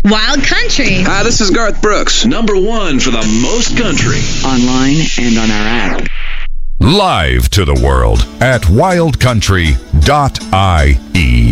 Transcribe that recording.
Wild Country. Hi, this is Garth Brooks. Number one for the most country. Online and on our app. Live to the world at wildcountry.ie.